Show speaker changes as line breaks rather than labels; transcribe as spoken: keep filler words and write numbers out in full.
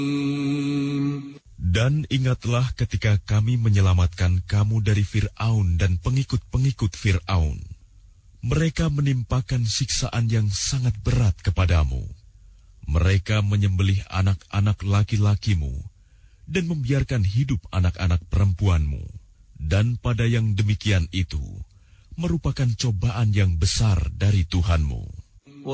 Dan ingatlah ketika kami menyelamatkan kamu dari Fir'aun dan pengikut-pengikut Fir'aun. Mereka menimpakan siksaan yang sangat berat kepadamu. Mereka menyembelih anak-anak laki-lakimu dan membiarkan hidup anak-anak perempuanmu. Dan pada yang demikian itu merupakan cobaan yang besar dari Tuhanmu.